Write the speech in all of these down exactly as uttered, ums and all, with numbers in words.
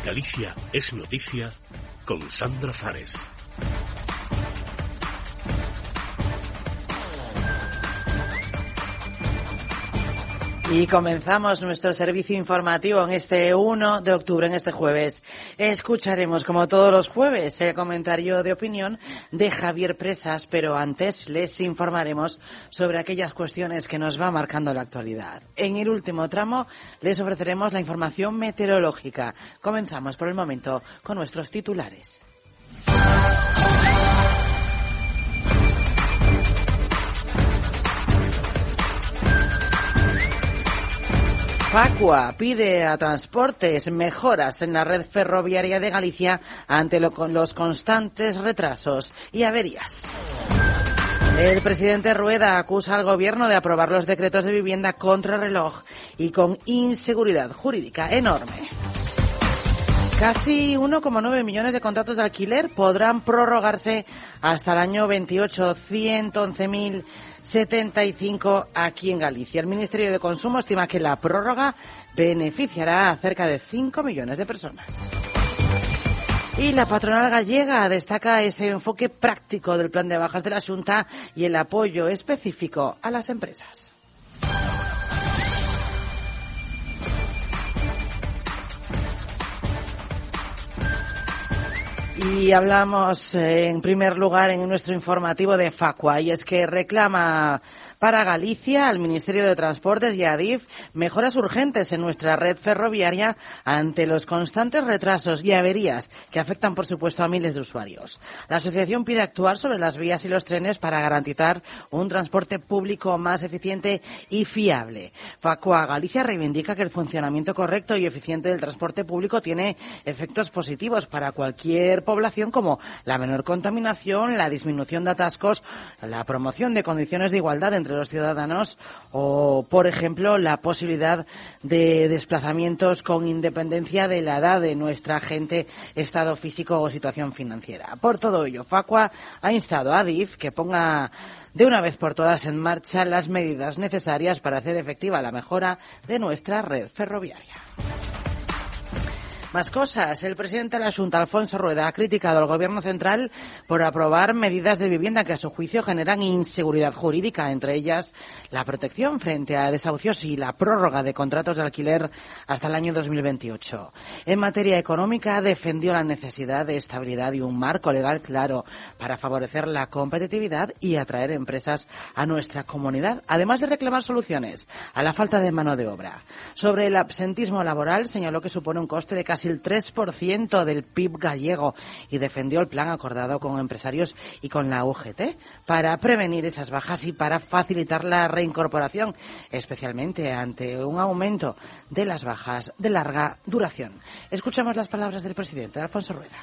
Galicia es noticia con Sandra Fares. Y comenzamos nuestro servicio informativo en este uno de octubre, en este jueves. Escucharemos, como todos los jueves, el comentario de opinión de Javier Presas, pero antes les informaremos sobre aquellas cuestiones que nos va marcando la actualidad. En el último tramo les ofreceremos la información meteorológica. Comenzamos por el momento con nuestros titulares. Facua pide a Transportes mejoras en la red ferroviaria de Galicia ante lo, con los constantes retrasos y averías. El presidente Rueda acusa al gobierno de aprobar los decretos de vivienda contra reloj y con inseguridad jurídica enorme. Casi uno coma nueve millones de contratos de alquiler podrán prorrogarse hasta el año veintiocho, ciento once mil setenta y cinco aquí en Galicia. El Ministerio de Consumo estima que la prórroga beneficiará a cerca de cinco millones de personas. Y la patronal gallega destaca ese enfoque práctico del plan de bajas de la Xunta y el apoyo específico a las empresas. Y hablamos eh, en primer lugar en nuestro informativo de Facua, y es que reclama para Galicia al Ministerio de Transportes y a Adif mejoras urgentes en nuestra red ferroviaria ante los constantes retrasos y averías que afectan, por supuesto, a miles de usuarios. La asociación pide actuar sobre las vías y los trenes para garantizar un transporte público más eficiente y fiable. Facua Galicia reivindica que el funcionamiento correcto y eficiente del transporte público tiene efectos positivos para cualquier población, como la menor contaminación, la disminución de atascos, la promoción de condiciones de igualdad entre los ciudadanos o, por ejemplo, la posibilidad de desplazamientos con independencia de la edad de nuestra gente, estado físico o situación financiera. Por todo ello, Facua ha instado a Adif que ponga de una vez por todas en marcha las medidas necesarias para hacer efectiva la mejora de nuestra red ferroviaria. Más cosas. El presidente de la Xunta, Alfonso Rueda, ha criticado al Gobierno central por aprobar medidas de vivienda que a su juicio generan inseguridad jurídica, entre ellas la protección frente a desahucios y la prórroga de contratos de alquiler hasta el año dos mil veintiocho. En materia económica, defendió la necesidad de estabilidad y un marco legal claro para favorecer la competitividad y atraer empresas a nuestra comunidad, además de reclamar soluciones a la falta de mano de obra. Sobre el absentismo laboral, señaló que supone un coste de casi el tres por ciento del P I B gallego y defendió el plan acordado con empresarios y con la U G T para prevenir esas bajas y para facilitar la reincorporación, especialmente ante un aumento de las bajas de larga duración. Escuchamos las palabras del presidente, Alfonso Rueda.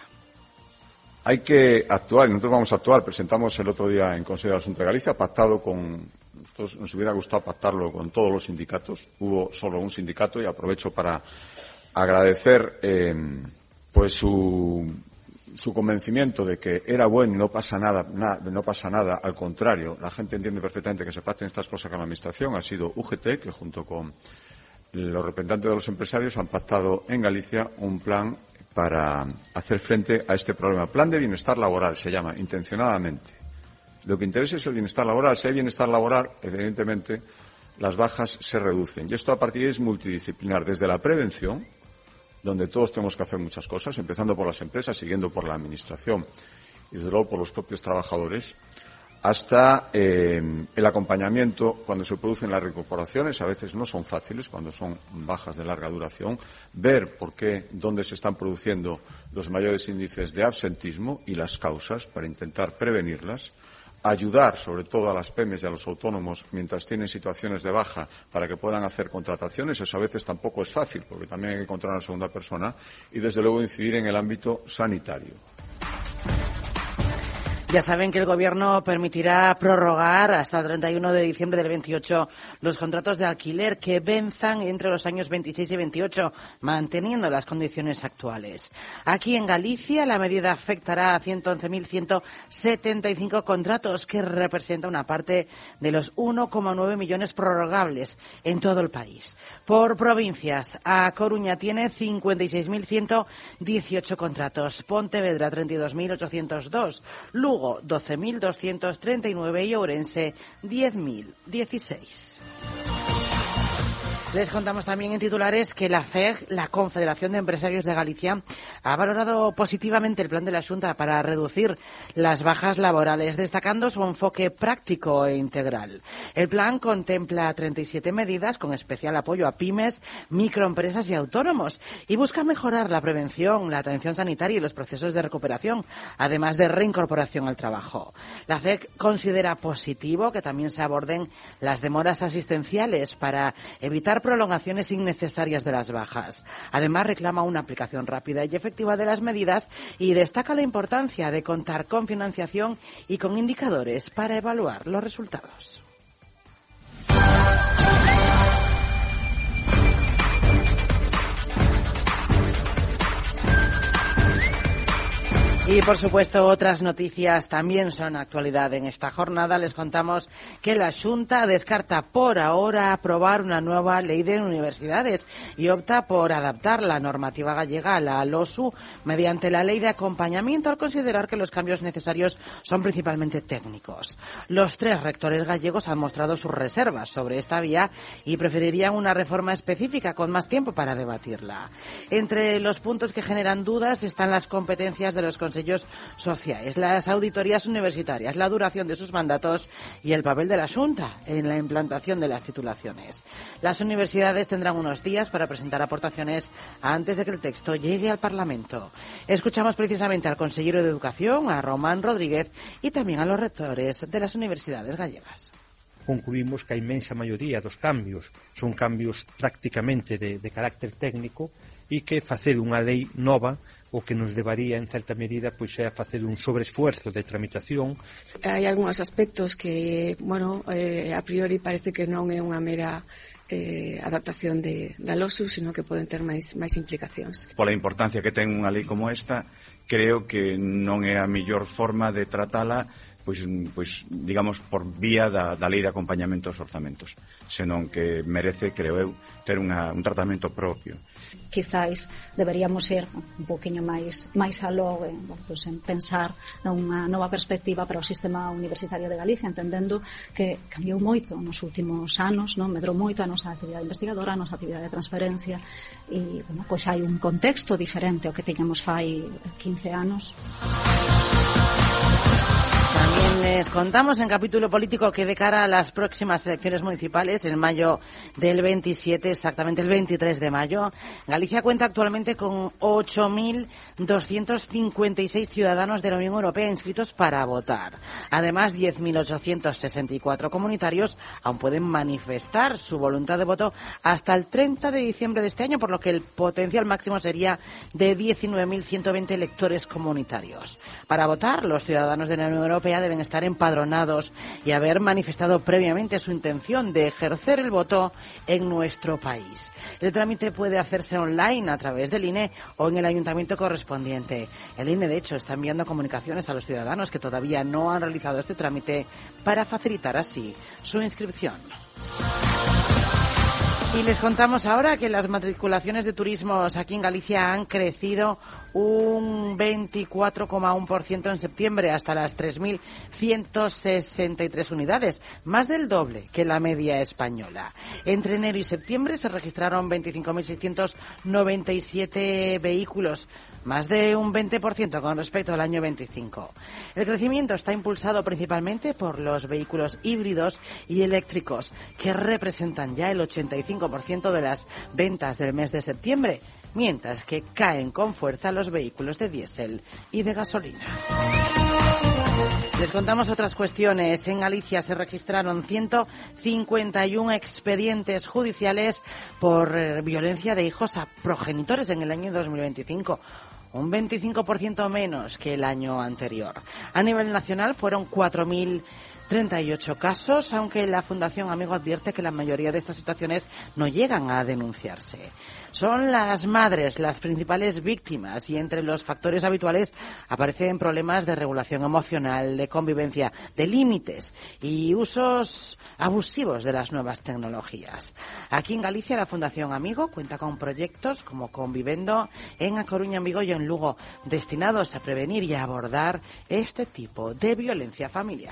Hay que actuar, y nosotros vamos a actuar. Presentamos el otro día en Consejo de la Xunta de Galicia, pactado con, todos, nos hubiera gustado pactarlo con todos los sindicatos. Hubo solo un sindicato y aprovecho para agradecer eh, pues su, su convencimiento de que era bueno y no pasa nada, na, no pasa nada, al contrario, la gente entiende perfectamente que se pacten estas cosas con la Administración. Ha sido U G T, que junto con los representantes de los empresarios han pactado en Galicia un plan para hacer frente a este problema. Plan de bienestar laboral se llama, intencionadamente. Lo que interesa es el bienestar laboral. Si hay bienestar laboral, evidentemente las bajas se reducen. Y esto a partir de ahí es multidisciplinar, desde la prevención, donde todos tenemos que hacer muchas cosas, empezando por las empresas, siguiendo por la Administración y desde luego por los propios trabajadores, hasta eh, el acompañamiento cuando se producen las reincorporaciones. A veces no son fáciles, cuando son bajas de larga duración, ver por qué, dónde se están produciendo los mayores índices de absentismo y las causas para intentar prevenirlas, ayudar sobre todo a las pymes y a los autónomos mientras tienen situaciones de baja para que puedan hacer contrataciones. Eso a veces tampoco es fácil porque también hay que encontrar una segunda persona, y desde luego incidir en el ámbito sanitario. Ya saben que el Gobierno permitirá prorrogar hasta el treinta y uno de diciembre del veintiocho los contratos de alquiler que venzan entre los años veintiséis y veintiocho, manteniendo las condiciones actuales. Aquí en Galicia la medida afectará a ciento once mil ciento setenta y cinco contratos, que representa una parte de los uno coma nueve millones prorrogables en todo el país. Por provincias, A Coruña tiene cincuenta y seis mil ciento dieciocho contratos, Pontevedra treinta y dos mil ochocientos dos, Lugo doce mil doscientos treinta y nueve y Ourense diez mil dieciséis. Les contamos también en titulares que la C E G, la Confederación de Empresarios de Galicia, ha valorado positivamente el plan de la Xunta para reducir las bajas laborales, destacando su enfoque práctico e integral. El plan contempla treinta y siete medidas con especial apoyo a pymes, microempresas y autónomos y busca mejorar la prevención, la atención sanitaria y los procesos de recuperación, además de reincorporación al trabajo. La C E G considera positivo que también se aborden las demoras asistenciales para evitar prolongaciones innecesarias de las bajas. Además, reclama una aplicación rápida y efectiva de las medidas y destaca la importancia de contar con financiación y con indicadores para evaluar los resultados. Y, por supuesto, otras noticias también son actualidad en esta jornada. Les contamos que la Xunta descarta por ahora aprobar una nueva ley de universidades y opta por adaptar la normativa gallega a la LOSU mediante la ley de acompañamiento, al considerar que los cambios necesarios son principalmente técnicos. Los tres rectores gallegos han mostrado sus reservas sobre esta vía y preferirían una reforma específica con más tiempo para debatirla. Entre los puntos que generan dudas están las competencias de los consejos sociales, las auditorías universitarias, la duración de sus mandatos y el papel de la Xunta en la implantación de las titulaciones. Las universidades tendrán unos días para presentar aportaciones antes de que el texto llegue al Parlamento. Escuchamos precisamente al consejero de Educación, a Román Rodríguez, y también a los rectores de las universidades gallegas. Concluímos que a inmensa maioría dos cambios son cambios prácticamente de, de carácter técnico e que facer unha lei nova o que nos levaría en certa medida pois é a facer un sobreesfuerzo de tramitación. Hai algúns aspectos que, bueno, eh, a priori parece que non é unha mera eh, adaptación de, da LOSU, sino que poden ter máis, máis implicacións. Pola importancia que ten unha lei como esta, creo que non é a mellor forma de tratala, pois, pois digamos, por vía da, da lei de acompañamento aos orzamentos, senón que merece, creo eu, ter unha, un tratamento propio. Quizais deberíamos ir un poquinho máis máis aló en, bueno, pues en pensar nunha nova perspectiva para o sistema universitario de Galicia, entendendo que cambiou moito nos últimos anos, non? Medrou moito a nosa actividade investigadora, a nosa actividade de transferencia e, bueno, pois hai un contexto diferente ao que tiñamos fai quince anos. También les contamos en capítulo político que de cara a las próximas elecciones municipales, en mayo del veintisiete, exactamente el veintitrés de mayo, Galicia cuenta actualmente con ocho mil doscientos cincuenta y seis ciudadanos de la Unión Europea inscritos para votar. Además, diez mil ochocientos sesenta y cuatro comunitarios aún pueden manifestar su voluntad de voto hasta el treinta de diciembre de este año, por lo que el potencial máximo sería de diecinueve mil ciento veinte electores comunitarios. Para votar, los ciudadanos de la Unión Europea deben estar empadronados y haber manifestado previamente su intención de ejercer el voto en nuestro país. El trámite puede hacerse online a través del I N E o en el ayuntamiento correspondiente. El I N E, de hecho, está enviando comunicaciones a los ciudadanos que todavía no han realizado este trámite para facilitar así su inscripción. Y les contamos ahora que las matriculaciones de turismos aquí en Galicia han crecido un veinticuatro coma uno por ciento en septiembre hasta las tres mil ciento sesenta y tres unidades, más del doble que la media española. Entre enero y septiembre se registraron veinticinco mil seiscientos noventa y siete vehículos, más de un veinte por ciento con respecto al año veinticinco. El crecimiento está impulsado principalmente por los vehículos híbridos y eléctricos, que representan ya el ochenta y cinco por ciento de las ventas del mes de septiembre, mientras que caen con fuerza los vehículos de diésel y de gasolina. Les contamos otras cuestiones. En Galicia se registraron ciento cincuenta y uno expedientes judiciales por violencia de hijos a progenitores en el año dos mil veinticinco. un veinticinco por ciento menos que el año anterior. A nivel nacional fueron cuatro mil treinta y ocho casos, aunque la Fundación Amigo advierte que la mayoría de estas situaciones no llegan a denunciarse. Son las madres las principales víctimas y entre los factores habituales aparecen problemas de regulación emocional, de convivencia, de límites y usos abusivos de las nuevas tecnologías. Aquí en Galicia la Fundación Amigo cuenta con proyectos como Convivendo en A Coruña, en Vigo y en Lugo, destinados a prevenir y a abordar este tipo de violencia familiar.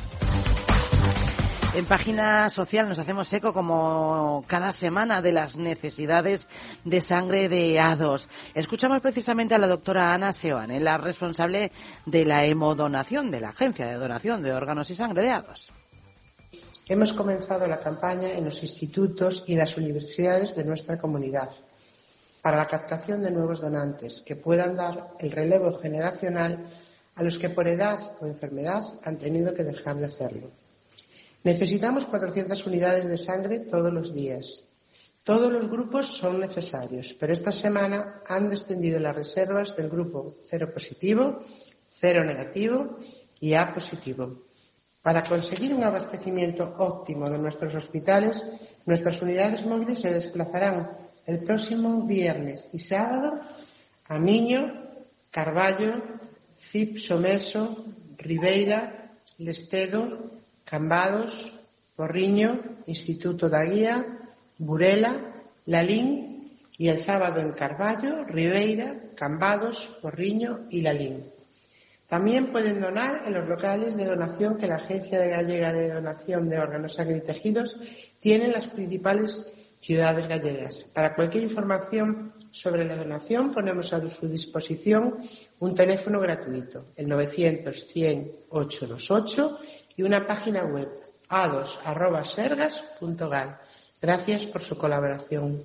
En Página Social nos hacemos eco, como cada semana, de las necesidades de sangre de A dos. Escuchamos precisamente a la doctora Ana Seoane, la responsable de la hemodonación, de la Agencia de Donación de Órganos y Sangre de A dos. Hemos comenzado la campaña en los institutos y las universidades de nuestra comunidad para la captación de nuevos donantes que puedan dar el relevo generacional a los que por edad o enfermedad han tenido que dejar de hacerlo. Necesitamos cuatrocientas unidades de sangre todos los días. Todos los grupos son necesarios, pero esta semana han descendido las reservas del grupo cero positivo, cero negativo y A positivo. Para conseguir un abastecimiento óptimo de nuestros hospitales, nuestras unidades móviles se desplazarán el próximo viernes y sábado a Miño, Carballo, Cip Someso, Ribeira, Lestedo, Cambados, Porriño, Instituto da Guía, Burela, Lalín y el sábado en Carballo, Ribeira, Cambados, Porriño y Lalín. También pueden donar en los locales de donación que la Agencia Gallega de Donación de Órganos, Sangre y Tejidos tiene en las principales ciudades gallegas. Para cualquier información sobre la donación ponemos a su disposición un teléfono gratuito, el novecientos, cien, ochocientos veintiocho y una página web, a dos arroba sergas punto gal. Gracias por su colaboración.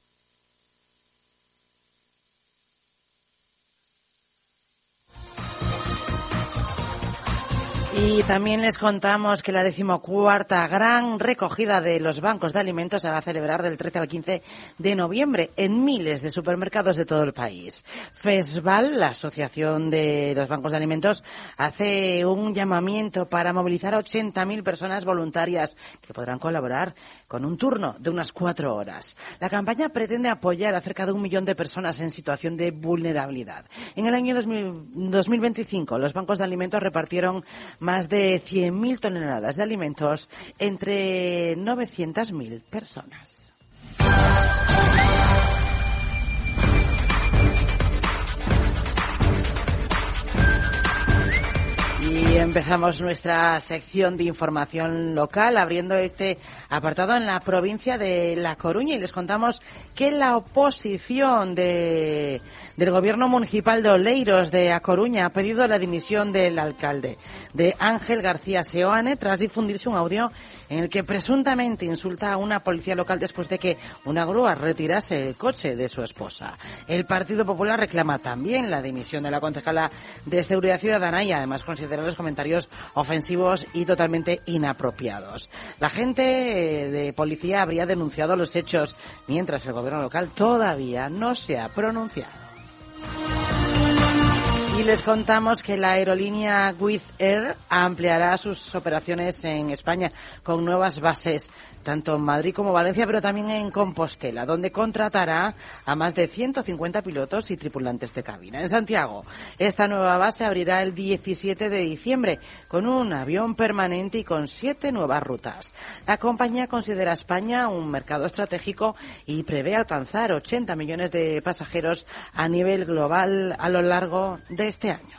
Y también les contamos que la decimocuarta gran recogida de los bancos de alimentos se va a celebrar del trece al quince de noviembre en miles de supermercados de todo el país. FESVAL, la Asociación de los Bancos de Alimentos, hace un llamamiento para movilizar a ochenta mil personas voluntarias que podrán colaborar con un turno de unas cuatro horas. La campaña pretende apoyar a cerca de un millón de personas en situación de vulnerabilidad. En el año dos mil veinticinco, los bancos de alimentos repartieron más de cien mil toneladas de alimentos entre novecientas mil personas. Y empezamos nuestra sección de información local abriendo este apartado en la provincia de La Coruña y les contamos que la oposición de, del gobierno municipal de Oleiros de A Coruña ha pedido la dimisión del alcalde, de Ángel García Seoane, tras difundirse un audio en el que presuntamente insulta a una policía local después de que una grúa retirase el coche de su esposa. El Partido Popular reclama también la dimisión de la concejala de Seguridad Ciudadana y además considera los comentarios ofensivos y totalmente inapropiados. La gente de policía habría denunciado los hechos, mientras el gobierno local todavía no se ha pronunciado. Y les contamos que la aerolínea Wizz Air ampliará sus operaciones en España con nuevas bases, tanto en Madrid como Valencia, pero también en Compostela, donde contratará a más de ciento cincuenta pilotos y tripulantes de cabina. En Santiago, esta nueva base abrirá el diecisiete de diciembre con un avión permanente y con siete nuevas rutas. La compañía considera a España un mercado estratégico y prevé alcanzar ochenta millones de pasajeros a nivel global a lo largo de este año.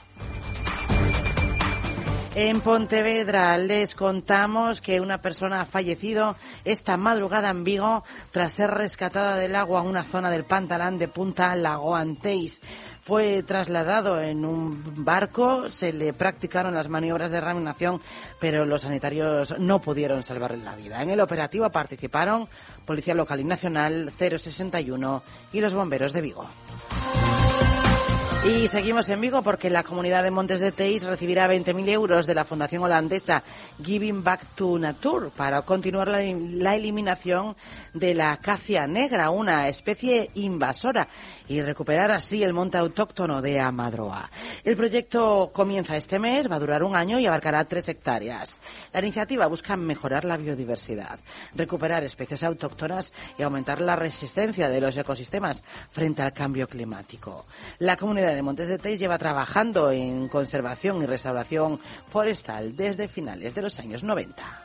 En Pontevedra les contamos que una persona ha fallecido esta madrugada en Vigo tras ser rescatada del agua en una zona del pantalán de Punta Lagoanteis. Fue trasladado en un barco, se le practicaron las maniobras de reanimación, pero los sanitarios no pudieron salvarle la vida. En el operativo participaron Policía Local y Nacional, cero sesenta y uno y los bomberos de Vigo. Y seguimos en Vigo porque la comunidad de Montes de Teis recibirá veinte mil euros de la fundación holandesa Giving Back to Nature para continuar la, la eliminación de la acacia negra, una especie invasora, y recuperar así el monte autóctono de Amadroa. El proyecto comienza este mes, va a durar un año y abarcará tres hectáreas. La iniciativa busca mejorar la biodiversidad, recuperar especies autóctonas y aumentar la resistencia de los ecosistemas frente al cambio climático. La comunidad de Montes de Teis lleva trabajando en conservación y restauración forestal desde finales de los años noventa.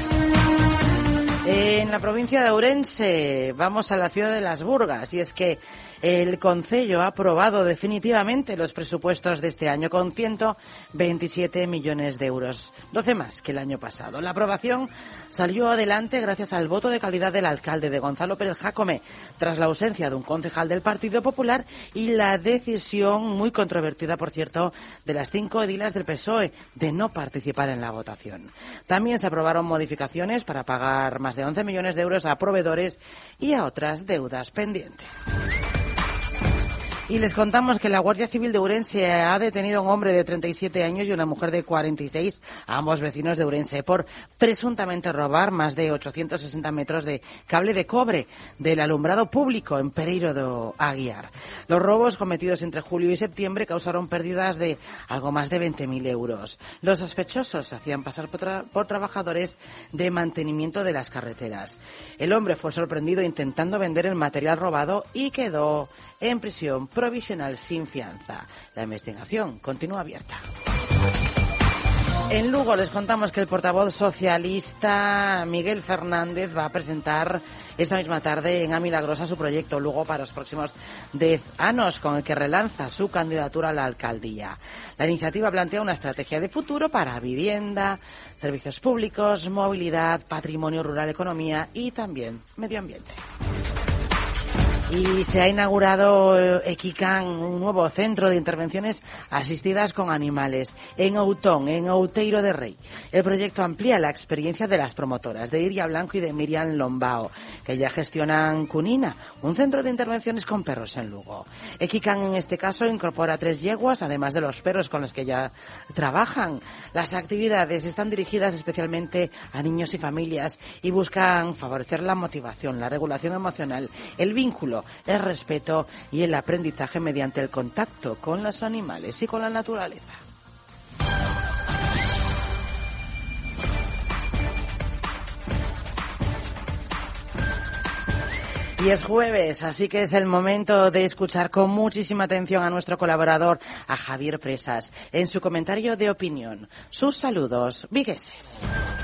En la provincia de Ourense vamos a la ciudad de Las Burgas, y es que el Concello ha aprobado definitivamente los presupuestos de este año con ciento veintisiete millones de euros, doce más que el año pasado. La aprobación salió adelante gracias al voto de calidad del alcalde, de Gonzalo Pérez Jácome, tras la ausencia de un concejal del Partido Popular y la decisión, muy controvertida por cierto, de las cinco edilas del P S O E de no participar en la votación. También se aprobaron modificaciones para pagar más de once millones de euros a proveedores y a otras deudas pendientes. Y les contamos que la Guardia Civil de Ourense ha detenido a un hombre de treinta y siete años y una mujer de cuarenta y seis, ambos vecinos de Ourense, por presuntamente robar más de ochocientos sesenta metros de cable de cobre del alumbrado público en Pereiro do Aguiar. Los robos cometidos entre julio y septiembre causaron pérdidas de algo más de veinte mil euros. Los sospechosos se hacían pasar por, tra- por trabajadores de mantenimiento de las carreteras. El hombre fue sorprendido intentando vender el material robado y quedó en prisión provisional sin fianza. La investigación continúa abierta. En Lugo les contamos que el portavoz socialista Miguel Fernández va a presentar esta misma tarde en A Milagrosa su proyecto Lugo para los próximos diez años, con el que relanza su candidatura a la alcaldía. La iniciativa plantea una estrategia de futuro para vivienda, servicios públicos, movilidad, patrimonio rural, economía y también medio ambiente. Y se ha inaugurado Equican, un nuevo centro de intervenciones asistidas con animales, en Outón, en Outeiro de Rei. El proyecto amplía la experiencia de las promotoras, de Iria Blanco y de Miriam Lombao, que ya gestionan Cunina, un centro de intervenciones con perros en Lugo. Equican, en este caso, incorpora tres yeguas, además de los perros con los que ya trabajan. Las actividades están dirigidas especialmente a niños y familias y buscan favorecer la motivación, la regulación emocional, el vínculo, el respeto y el aprendizaje mediante el contacto con los animales y con la naturaleza. Y es jueves, así que es el momento de escuchar con muchísima atención a nuestro colaborador, a Javier Presas, en su comentario de opinión. Sus saludos vigueses.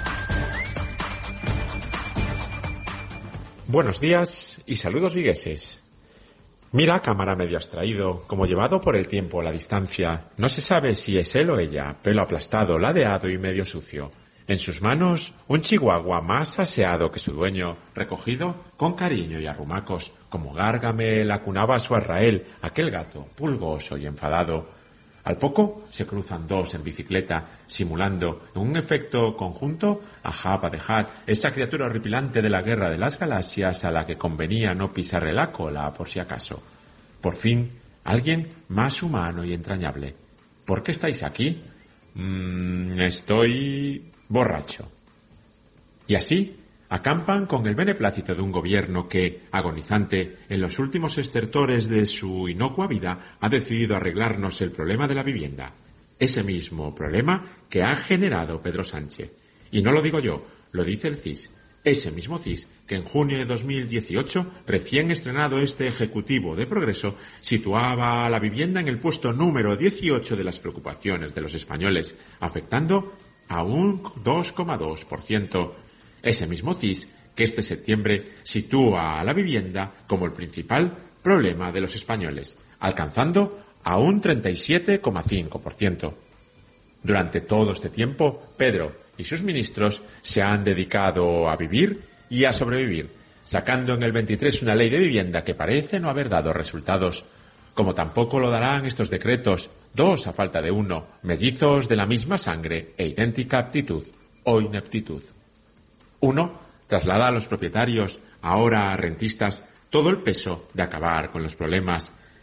Buenos días y saludos vigueses. Mira, cámara medio abstraído, como llevado por el tiempo a la distancia. No se sabe si es él o ella, pelo aplastado, ladeado y medio sucio. En sus manos, un chihuahua más aseado que su dueño, recogido con cariño y arrumacos, como Gárgamel acunaba a su Azrael, aquel gato, pulgoso y enfadado. Al poco se cruzan dos en bicicleta, simulando, en un efecto conjunto, a Jabba the Hutt, esa criatura horripilante de la Guerra de las Galaxias a la que convenía no pisarle la cola por si acaso. Por fin, alguien más humano y entrañable. ¿Por qué estáis aquí? Mm, estoy borracho. Y así acampan con el beneplácito de un gobierno que, agonizante, en los últimos estertores de su inocua vida, ha decidido arreglarnos el problema de la vivienda. Ese mismo problema que ha generado Pedro Sánchez. Y no lo digo yo, lo dice el C I S. Ese mismo C I S que en junio de dos mil dieciocho, recién estrenado este Ejecutivo de Progreso, situaba a la vivienda en el puesto número dieciocho de las preocupaciones de los españoles, afectando a un dos coma dos por ciento. Ese mismo C I S que este septiembre sitúa a la vivienda como el principal problema de los españoles, alcanzando a un treinta y siete coma cinco por ciento. Durante todo este tiempo, Pedro y sus ministros se han dedicado a vivir y a sobrevivir, sacando en el veintitrés una ley de vivienda que parece no haber dado resultados, como tampoco lo darán estos decretos, dos a falta de uno, mellizos de la misma sangre e idéntica aptitud o ineptitud. Uno traslada a los propietarios, ahora rentistas, todo el peso de acabar con los problemas.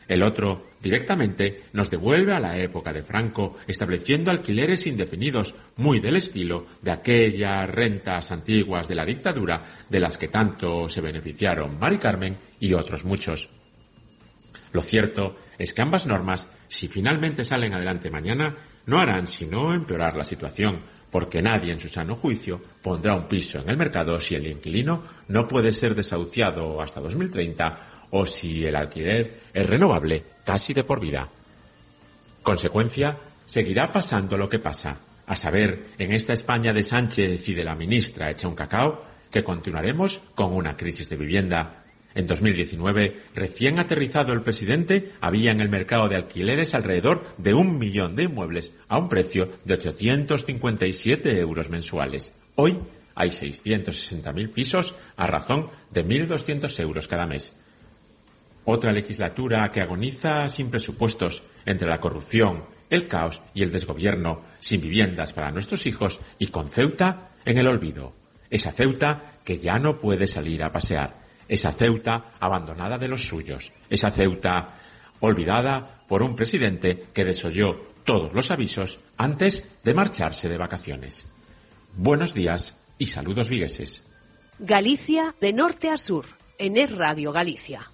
El otro, directamente, nos devuelve a la época de Franco, estableciendo alquileres indefinidos, muy del estilo de aquellas rentas antiguas de la dictadura de las que tanto se beneficiaron Mari Carmen y otros muchos. Lo cierto es que ambas normas, si finalmente salen adelante mañana, no harán sino empeorar la situación, porque nadie en su sano juicio pondrá un piso en el mercado si el inquilino no puede ser desahuciado hasta dos mil treinta o si el alquiler es renovable casi de por vida. Consecuencia, seguirá pasando lo que pasa, a saber, en esta España de Sánchez y de la ministra hecha un cacao, que continuaremos con una crisis de vivienda. En dos mil diecinueve, recién aterrizado el presidente, había en el mercado de alquileres alrededor de un millón de inmuebles a un precio de ochocientos cincuenta y siete euros mensuales. Hoy hay seiscientos sesenta mil pisos a razón de mil doscientos euros cada mes. Otra legislatura que agoniza sin presupuestos, entre la corrupción, el caos y el desgobierno, sin viviendas para nuestros hijos y con Ceuta en el olvido. Esa Ceuta que ya no puede salir a pasear. Esa Ceuta abandonada de los suyos. Esa Ceuta olvidada por un presidente que desoyó todos los avisos antes de marcharse de vacaciones. Buenos días y saludos vigueses. Galicia de norte a sur, en Es Radio Galicia.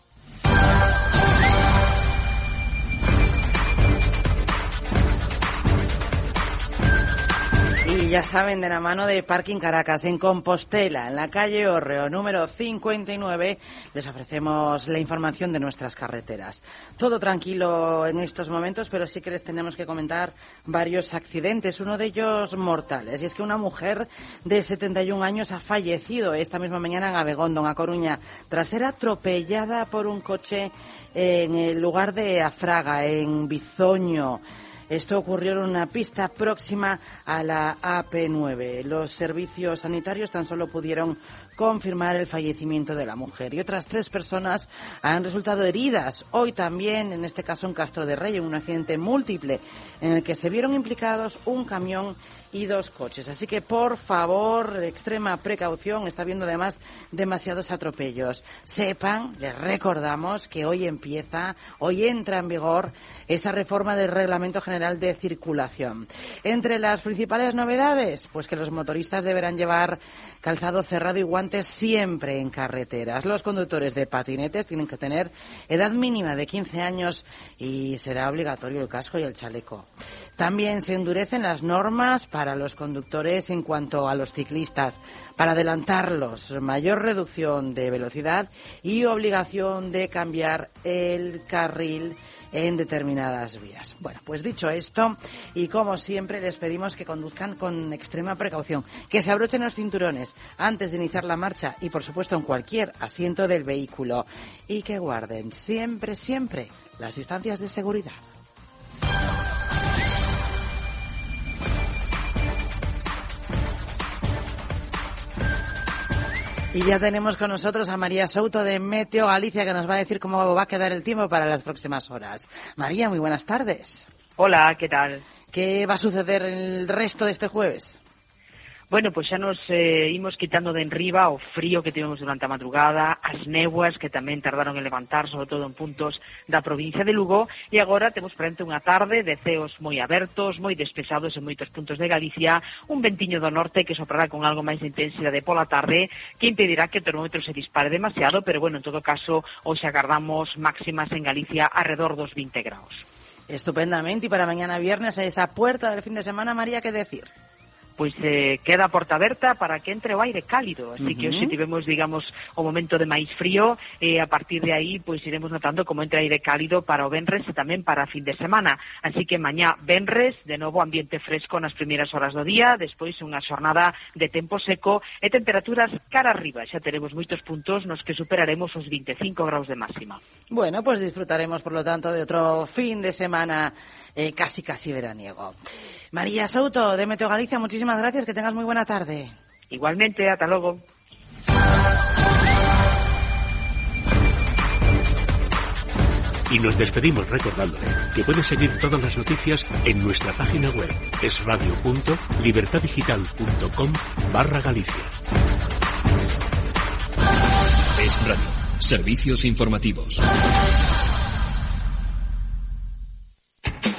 Y ya saben, de la mano de Parking Caracas, en Compostela, en la calle Hórreo, número cincuenta y nueve, les ofrecemos la información de nuestras carreteras. Todo tranquilo en estos momentos, pero sí que les tenemos que comentar varios accidentes, uno de ellos mortales. Y es que una mujer de setenta y un años ha fallecido esta misma mañana en Abegondo, en A Coruña, tras ser atropellada por un coche en el lugar de Afraga, en Bizoño. Esto ocurrió en una pista próxima a la A P nueve. Los servicios sanitarios tan solo pudieron confirmar el fallecimiento de la mujer y otras tres personas han resultado heridas. Hoy también, en este caso en Castro de Rey, en un accidente múltiple en el que se vieron implicados un camión y dos coches. Así que, por favor, extrema precaución. Está habiendo además demasiados atropellos. Sepan, les recordamos que hoy empieza, hoy entra en vigor esa reforma del Reglamento General de Circulación. Entre las principales novedades, pues que los motoristas deberán llevar calzado cerrado y guantes siempre en carreteras. Los conductores de patinetes tienen que tener edad mínima de quince años y será obligatorio el casco y el chaleco. También se endurecen las normas para los conductores en cuanto a los ciclistas, para adelantarlos, mayor reducción de velocidad y obligación de cambiar el carril en determinadas vías. Bueno, pues dicho esto, y como siempre les pedimos que conduzcan con extrema precaución, que se abrochen los cinturones antes de iniciar la marcha y por supuesto en cualquier asiento del vehículo y que guarden siempre, siempre las distancias de seguridad. Y ya tenemos con nosotros a María Souto de Meteo Galicia, que nos va a decir cómo va a quedar el tiempo para las próximas horas. María, muy buenas tardes. Hola, ¿qué tal? ¿Qué va a suceder el resto de este jueves? Bueno, pues xa nos eh, imos quitando de enriba o frío que tivemos durante a madrugada, as néboas que tamén tardaron en levantar, sobre todo en puntos da provincia de Lugo, e agora temos frente unha tarde de ceos moi abertos, moi despejados en moitos puntos de Galicia, un ventiño do norte que soprará con algo máis de intensidade pola tarde, que impedirá que o termómetro se dispare demasiado, pero bueno, en todo caso, hoxe agardamos máximas en Galicia alrededor dos vinte graus. Estupendamente, y para mañana viernes, a esa puerta del fin de semana, María, ¿qué decir? Pois eh, queda a porta aberta para que entre o aire cálido, así uh-huh. que hoxe tivemos, digamos, o momento de máis frío e a partir de aí, pois iremos notando como entra aire cálido para o venres e tamén para a fin de semana, así que mañá venres, de novo ambiente fresco nas primeiras horas do día, despois unha xornada de tempo seco e temperaturas cara arriba, xa teremos moitos puntos nos que superaremos os veinticinco graus de máxima. Bueno, pues disfrutaremos, por lo tanto, de otro fin de semana eh, casi casi veraniego. María Souto, de Meteo Galicia, muchísimas gracias, que tengas muy buena tarde. Igualmente, hasta luego. Y nos despedimos recordándole que puede seguir todas las noticias en nuestra página web esradio punto libertad digital punto com barra Galicia. Es Radio, servicios informativos.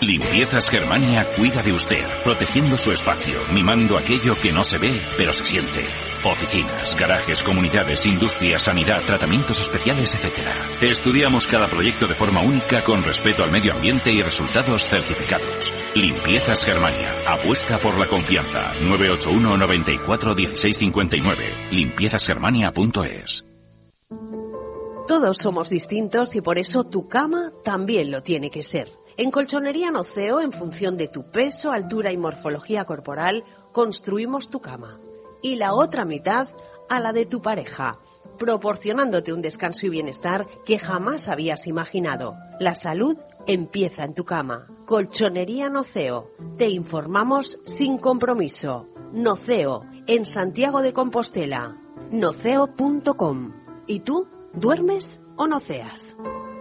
Limpiezas Germania cuida de usted, protegiendo su espacio, mimando aquello que no se ve, pero se siente. Oficinas, garajes, comunidades, industria, sanidad, tratamientos especiales, etcétera. Estudiamos cada proyecto de forma única con respeto al medio ambiente y resultados certificados. Limpiezas Germania. Apuesta por la confianza. nueve ocho uno, noventa y cuatro, dieciséis cincuenta y nueve. limpiezas germania punto es. Todos somos distintos y por eso tu cama también lo tiene que ser. En Colchonería Noceo, en función de tu peso, altura y morfología corporal, construimos tu cama. Y la otra mitad a la de tu pareja, proporcionándote un descanso y bienestar que jamás habías imaginado. La salud empieza en tu cama. Colchonería Noceo. Te informamos sin compromiso. Noceo, en Santiago de Compostela. noceo punto com. ¿Y tú? ¿Duermes o noceas?